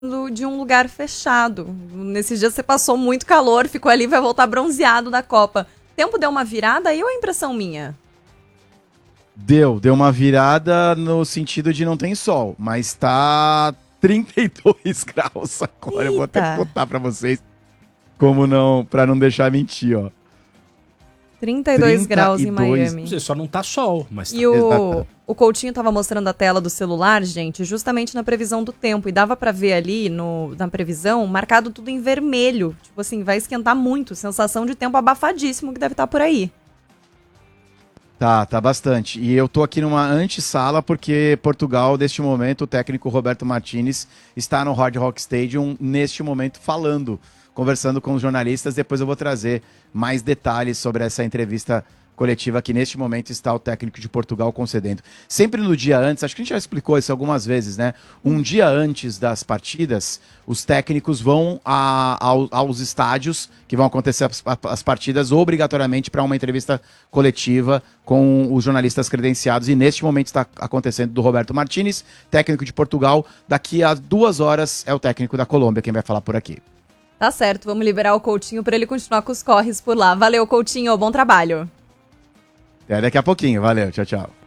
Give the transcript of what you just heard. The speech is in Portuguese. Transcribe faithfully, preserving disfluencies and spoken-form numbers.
de um lugar fechado. Nesses dias você passou muito calor, ficou ali, vai voltar bronzeado da Copa. O tempo deu uma virada aí ou é impressão minha? Deu, deu uma virada no sentido de não tem sol, mas tá trinta e dois graus agora. Eita. Eu vou até botar pra vocês como não, pra não deixar mentir, ó. trinta e dois graus em trinta e dois. Miami. Você só não tá sol, mas tá. E o, Exato. o Coutinho tava mostrando a tela do celular, gente, justamente na previsão do tempo. E dava pra ver ali no, na previsão, marcado tudo em vermelho. Tipo assim, vai esquentar muito. Sensação de tempo abafadíssimo que deve estar por aí. Tá, tá bastante. E eu tô aqui numa antessala porque Portugal, neste momento, o técnico Roberto Martínez está no Hard Rock Stadium, neste momento, falando, conversando com os jornalistas. Depois eu vou trazer mais detalhes sobre essa entrevista coletiva que neste momento está o técnico de Portugal concedendo. Sempre no dia antes, acho que a gente já explicou isso algumas vezes, né? Um dia antes das partidas, os técnicos vão a, ao, aos estádios que vão acontecer as, as partidas obrigatoriamente para uma entrevista coletiva com os jornalistas credenciados. E neste momento está acontecendo do Roberto Martínez, técnico de Portugal. Daqui a duas horas é o técnico da Colômbia quem vai falar por aqui. Tá certo, vamos liberar o Coutinho para ele continuar com os corres por lá. Valeu, Coutinho, bom trabalho. Até daqui a pouquinho. Valeu, tchau, tchau.